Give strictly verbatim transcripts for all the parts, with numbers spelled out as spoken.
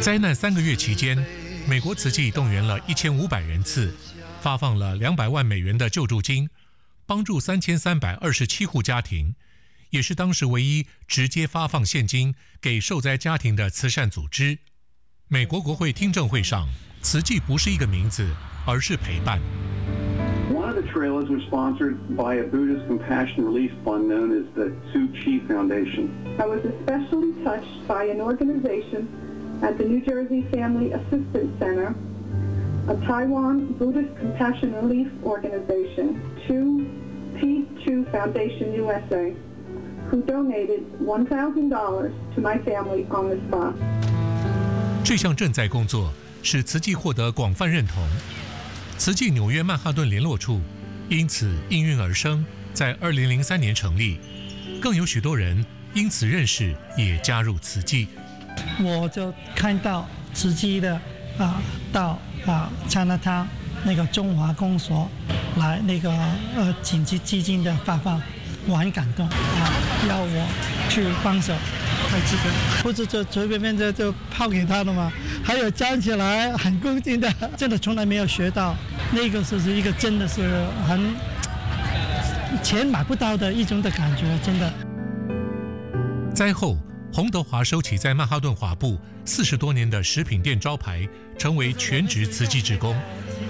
灾难三个月期间，美国慈济动员了一千五百人次，发放了两百万美元的救助金，帮助三千三百二十七户家庭，也是当时唯一直接发放现金给受灾家庭的慈善组织。美国国会听证会上，慈济不是一个名字，而是陪伴。 One of the trailers was sponsored by a Buddhist compassion relief fund known as the Tzu Chi Foundation. I was especially touched by an organization at the New Jersey Family Assistance Center, a Taiwan Buddhist compassion relief organization, Tzu Chi Foundation U S A, who donated one thousand dollars to my family on the spot. 这项赈灾工作使慈济获得广泛认同。慈济纽约曼哈顿联络处因此应运而生，在二零零三年成立，更有许多人因此认识，也加入慈济。 我就看到慈济的啊，到啊 Chinatown 那个中华公所来那个呃紧急基金的发放，我很感动啊，要我去帮手。太激动，不是就随便便就就抛给他的吗？还有站起来很恭敬的，真的从来没有学到，那个是一个真的是很钱买不到的一种的感觉，真的。 灾后，洪德华收起在曼哈顿华埠四十多年的食品店招牌，成为全职慈济志工。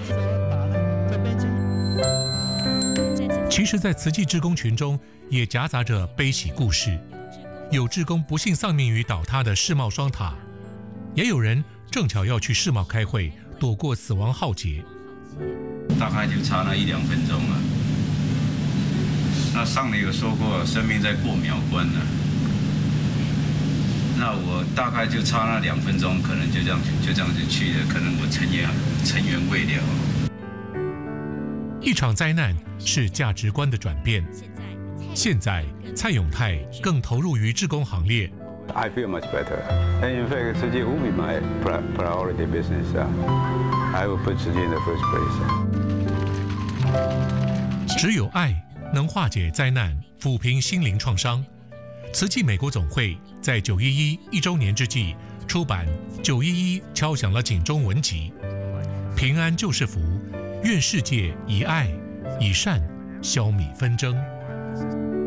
其实，在慈济志工群中，也夹杂着悲喜故事。有志工不幸丧命于倒塌的世贸双塔，也有人正巧要去世贸开会，躲过死亡浩劫。 大概就差那一两分钟了。那上面有说过，生命在过秒关了。那我大概就差那两分钟，可能就这样就这样就去了，可能我成缘成缘未了。 一场灾难是价值观的转变。现在，蔡永泰更投入于志工行列。 I feel much better. And in fact, Tzu Chi will be my priority business. I will put Tzu Chi in the first place. 只有爱能化解灾难，抚平心灵创伤。慈济美国总会在九一一一周年之际出版《九一一敲响了警钟》文集，平安就是福，愿世界以爱以善消弭纷争。